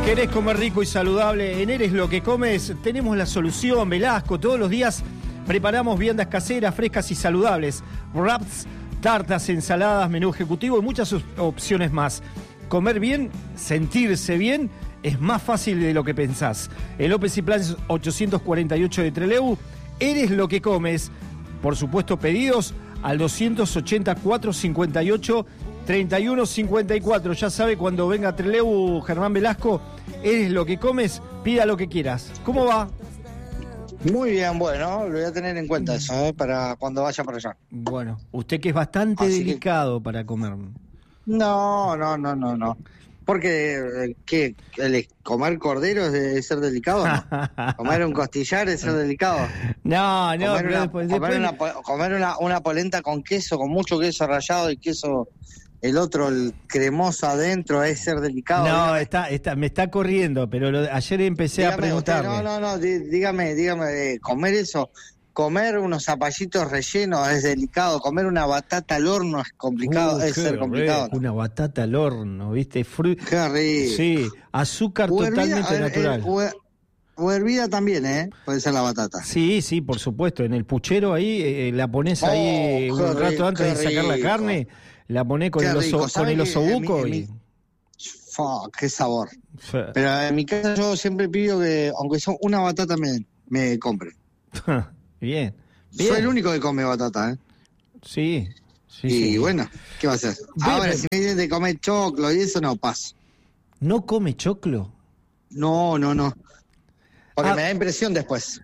¿Querés comer rico y saludable? En Eres lo que comes tenemos la solución. Velasco, todos los días preparamos viandas caseras, frescas y saludables. Wraps, tartas, ensaladas, menú ejecutivo y muchas opciones más. Comer bien, sentirse bien, es más fácil de lo que pensás. En López y Planes 848 de Trelew, Eres lo que comes. Por supuesto, pedidos al 280 458 3154. Ya sabe, cuando venga a Trelew, Germán Velasco, Eres lo que comes, pida lo que quieras. ¿Cómo va? Muy bien, bueno, lo voy a tener en cuenta eso, para cuando vaya para allá. Bueno, usted que es bastante delicado para comer. No. Porque, ¿qué? ¿Comer cordero es ser delicado? ¿No? ¿Comer un costillar es ser delicado? No, Comer una polenta con queso, con mucho queso rallado y queso... El otro, el cremoso adentro, es ser delicado. No, me está corriendo, pero ayer empecé a preguntarme. Dígame, comer eso, comer unos zapallitos rellenos es delicado, comer una batata al horno es complicado, es ser complicado. ¿No? Una batata al horno, ¿viste? Qué rico. Sí, azúcar totalmente natural. O hervida también, puede ser la batata. Sí, por supuesto. En el puchero ahí, la pones ahí un rato antes de sacar la carne, la ponés con el osobuco y... ¡Qué sabor! Pero en mi casa yo siempre pido que, aunque sea una batata, me compre. Bien. Soy el único que come batata, Sí. Bueno, ¿qué va a hacer? Bien, ahora, si me dicen de comer choclo y eso, no, paso. ¿No come choclo? No. Porque me da impresión después.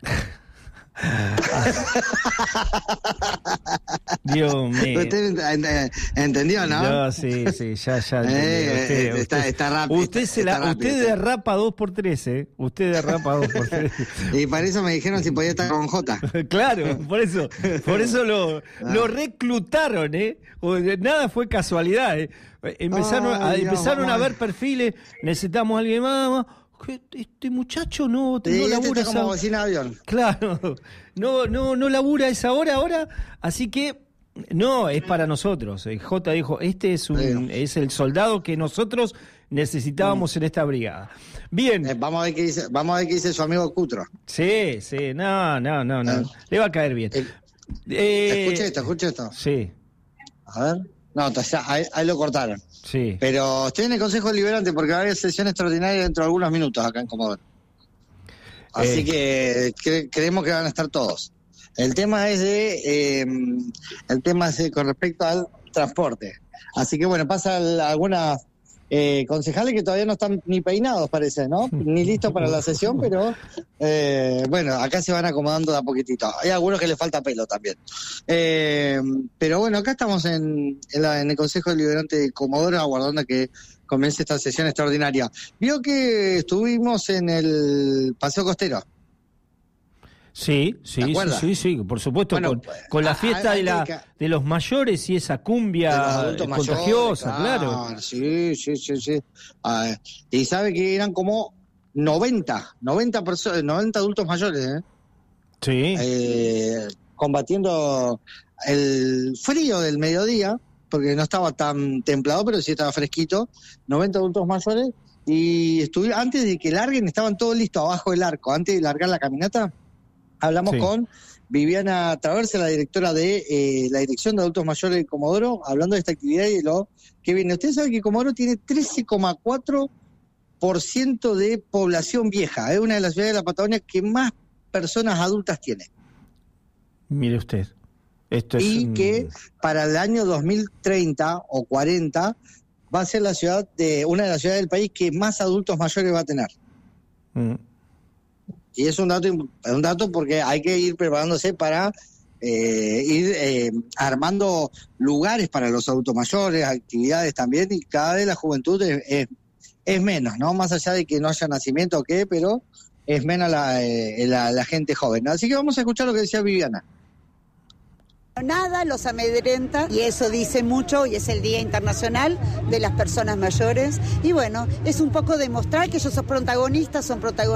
Dios mío. ¿Usted entendió, no? No, sí, ya entendí. Está rápido. Usted derrapa 2x3, Usted derrapa 2x3. Y para eso me dijeron si podía estar con Jota. Claro, por eso lo reclutaron, Nada fue casualidad, Empezaron a ver perfiles, necesitamos a alguien más. Este muchacho no labura esa como bocina de avión. Claro, no labura esa hora ahora, así que no, es para nosotros. El J dijo, este es el soldado que nosotros necesitábamos en esta brigada. Bien. Vamos a ver qué dice su amigo Cutro. Sí, no. Le va a caer bien. Escuche esto. Sí. A ver. No, ahí lo cortaron. Sí. Pero estoy en el Consejo Deliberante porque va a haber sesión extraordinaria dentro de algunos minutos acá en Comodoro. Así que creemos que van a estar todos. El tema es con respecto al transporte. Así que bueno, pasan algunas concejales que todavía no están ni peinados, parece, ¿no? Ni listos para la sesión, pero bueno, acá se van acomodando de a poquitito. Hay algunos que les falta pelo también. Pero bueno, acá estamos en el Consejo Deliberante de Comodoro aguardando a que comience esta sesión extraordinaria. Vio que estuvimos en el Paseo Costero. Sí, por supuesto, bueno, con la fiesta de los mayores y esa cumbia contagiosa, claro. Sí. Y sabe que eran como 90 adultos mayores, Sí. Combatiendo el frío del mediodía, porque no estaba tan templado, pero sí estaba fresquito, 90 adultos mayores, y antes de que larguen, estaban todos listos abajo del arco, antes de largar la caminata. Hablamos con Viviana Traverse, la directora de la Dirección de Adultos Mayores de Comodoro, hablando de esta actividad y de lo que viene. Usted sabe que Comodoro tiene 13,4% de población vieja. Es una de las ciudades de la Patagonia que más personas adultas tiene. Mire usted. Que para el año 2030 o 40 va a ser una de las ciudades del país que más adultos mayores va a tener. Y es un dato porque hay que ir preparándose para ir armando lugares para los adultos mayores, actividades también, y cada vez la juventud es menos, ¿no? Más allá de que no haya nacimiento o qué, pero es menos la gente joven. Así que vamos a escuchar lo que decía Viviana. Nada los amedrenta y eso dice mucho, y es el Día Internacional de las Personas Mayores. Y bueno, es un poco demostrar que ellos son protagonistas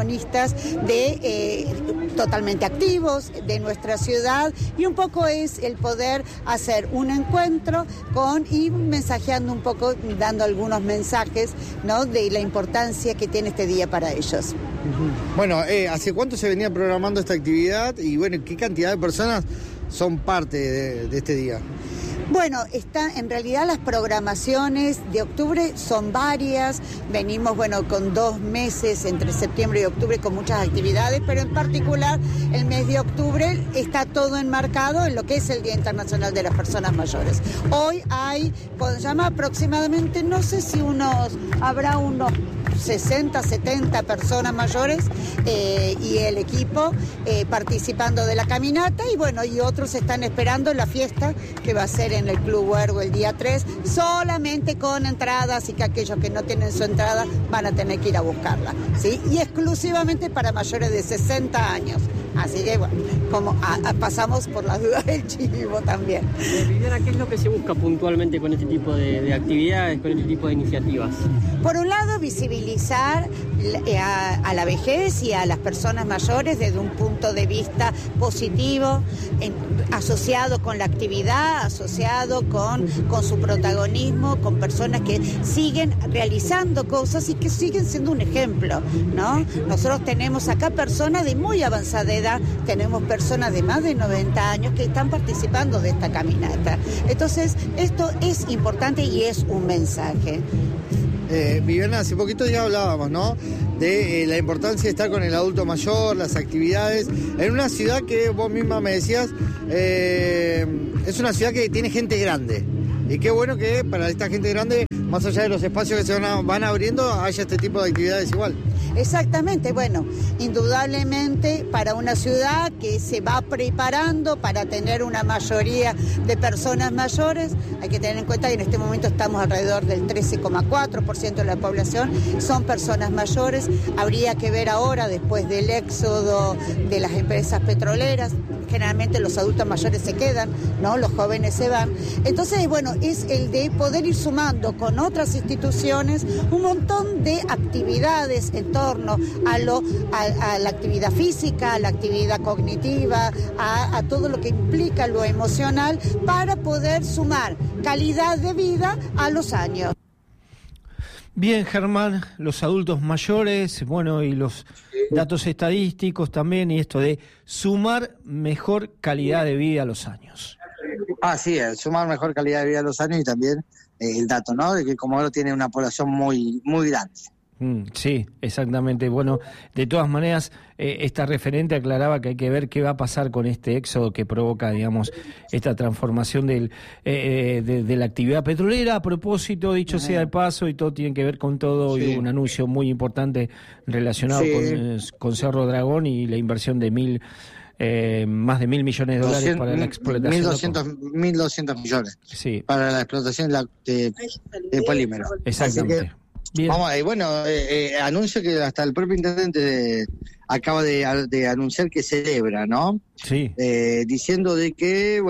de totalmente activos de nuestra ciudad, y un poco es el poder hacer un encuentro y mensajeando un poco, dando algunos mensajes, ¿no?, de la importancia que tiene este día para ellos. Bueno, ¿hace cuánto se venía programando esta actividad y bueno, qué cantidad de personas son parte de este día? Bueno, en realidad las programaciones de octubre son varias. Venimos, con 2 meses entre septiembre y octubre con muchas actividades, pero en particular el mes de octubre está todo enmarcado en lo que es el Día Internacional de las Personas Mayores. Hoy hay, se llama aproximadamente, no sé si habrá unos 60, 70 personas mayores y el equipo participando de la caminata, y otros están esperando la fiesta que va a ser en el Club Huergo el día 3, solamente con entradas, y que aquellos que no tienen su entrada van a tener que ir a buscarla, ¿sí? Y exclusivamente para mayores de 60 años. Así que pasamos por las dudas del chivo también. Viviana, ¿qué es lo que se busca puntualmente con este tipo de actividades, con este tipo de iniciativas? Por un lado, visibilizar a la vejez y a las personas mayores desde un punto de vista positivo, asociado con la actividad, asociado con su protagonismo, con personas que siguen realizando cosas y que siguen siendo un ejemplo, ¿no? Nosotros tenemos acá personas de muy avanzada edad, tenemos personas de más de 90 años que están participando de esta caminata. Entonces, esto es importante y es un mensaje. Viviana, hace poquito ya hablábamos, ¿no?, de la importancia de estar con el adulto mayor, las actividades, en una ciudad que vos misma me decías, es una ciudad que tiene gente grande. Y qué bueno que para esta gente grande, más allá de los espacios que se van abriendo, haya este tipo de actividades igual. Exactamente, indudablemente para una ciudad que se va preparando para tener una mayoría de personas mayores, hay que tener en cuenta que en este momento estamos alrededor del 13,4% de la población, son personas mayores. Habría que ver ahora, después del éxodo de las empresas petroleras, generalmente los adultos mayores se quedan, ¿no?, los jóvenes se van. Entonces, es el de poder ir sumando con otras instituciones un montón de actividades en torno a la actividad física, a la actividad cognitiva, a todo lo que implica lo emocional, para poder sumar calidad de vida a los años. Bien, Germán, los adultos mayores, y los datos estadísticos también, y esto de sumar mejor calidad de vida a los años. Sí, sumar mejor calidad de vida a los años, y también el dato, ¿no?, de que Comodoro tiene una población muy, muy grande. Sí, exactamente. De todas maneras, esta referente aclaraba que hay que ver qué va a pasar con este éxodo que provoca, esta transformación de la actividad petrolera. A propósito, dicho sea de paso, y todo tiene que ver con todo, y un anuncio muy importante relacionado con Cerro Dragón y la inversión de más de $1.000 millones para la explotación. 1.200 millones para la explotación de polímero. Exactamente. Bien. Anuncio que hasta el propio intendente acaba de anunciar que celebra, ¿no? Sí. Diciendo de que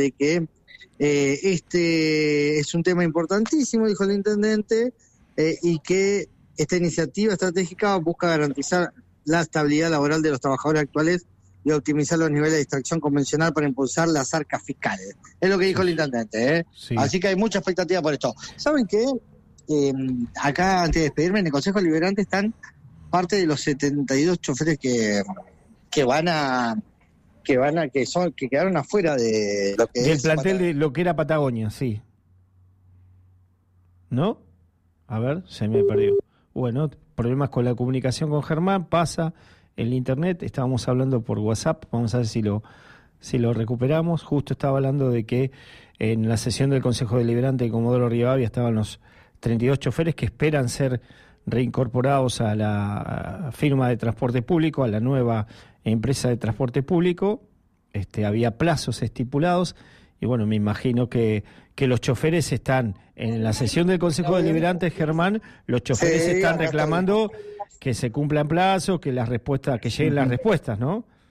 este es un tema importantísimo, dijo el intendente, y que esta iniciativa estratégica busca garantizar la estabilidad laboral de los trabajadores actuales y optimizar los niveles de distracción convencional para impulsar las arcas fiscales. Es lo que dijo el intendente, ¿eh? Sí. Así que hay mucha expectativa por esto. ¿Saben qué? Acá, antes de despedirme, en el Consejo Deliberante están parte de los 72 choferes que quedaron afuera de lo que del plantel de lo que era Patagonia, sí. ¿No? A ver, se me perdió. Problemas con la comunicación con Germán, pasa el internet, estábamos hablando por WhatsApp, vamos a ver si lo recuperamos. Justo estaba hablando de que en la sesión del Consejo Deliberante de Comodoro Rivadavia estaban los 32 choferes que esperan ser reincorporados a la firma de transporte público, a la nueva empresa de transporte público. Había plazos estipulados y me imagino que los choferes están en la sesión del Consejo Deliberante, Germán, los choferes están reclamando que se cumplan plazos, que lleguen las respuestas, ¿no?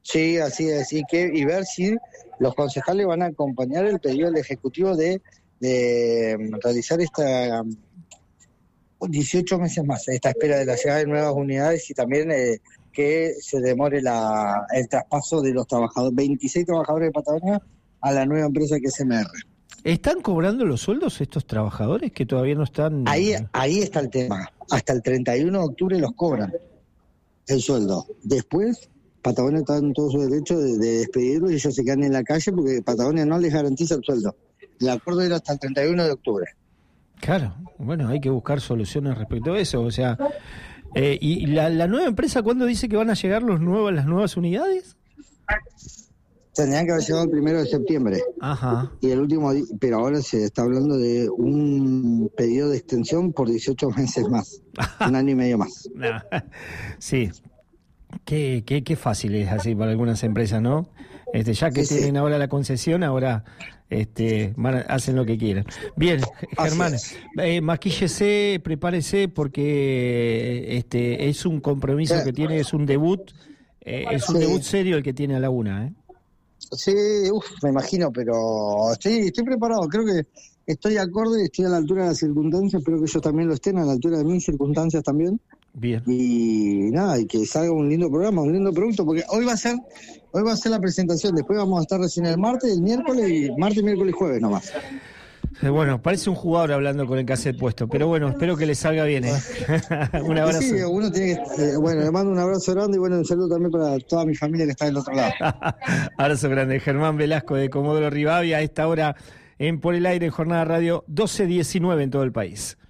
Sí, así es, y ver si los concejales van a acompañar el pedido del Ejecutivo de realizar esta 18 meses más, esta espera de la llegada de nuevas unidades y también que se demore el traspaso de los trabajadores, 26 trabajadores de Patagonia a la nueva empresa que es MR. ¿Están cobrando los sueldos estos trabajadores que todavía no están...? Ahí está el tema. Hasta el 31 de octubre los cobran el sueldo. Después, Patagonia está en todo su derecho de despedirlos y ellos se quedan en la calle porque Patagonia no les garantiza el sueldo. El acuerdo era hasta el 31 de octubre. Claro, bueno, hay que buscar soluciones respecto a eso. O sea, ¿y la nueva empresa cuándo dice que van a llegar las nuevas unidades? Tendrían que haber llegado el 1 de septiembre. Ajá. Y el último, pero ahora se está hablando de un pedido de extensión por 18 meses más. 1 año y medio más. Sí. Qué fácil es así para algunas empresas, ¿no? Ya que tienen ahora la concesión, ahora hacen lo que quieran. Bien, Germán, maquíllese, prepárese porque es un compromiso que tiene, es un debut, debut serio el que tiene a la una, ¿eh? Sí, me imagino, pero estoy preparado, creo que estoy acorde, estoy a la altura de las circunstancias, espero que ellos también lo estén, a la altura de mis circunstancias también. Bien. Y nada, y que salga un lindo programa, un lindo producto, porque hoy va a ser la presentación, después vamos a estar recién el martes, el miércoles, miércoles y jueves nomás. Bueno, parece un jugador hablando con el cassette puesto, pero bueno, espero que le salga bien, ¿eh? Un abrazo. Sí, uno tiene que, le mando un abrazo grande y un saludo también para toda mi familia que está del otro lado. Abrazo grande, Germán Velasco de Comodoro Rivadavia, a esta hora en Por el Aire, Jornada Radio 12:19 en todo el país.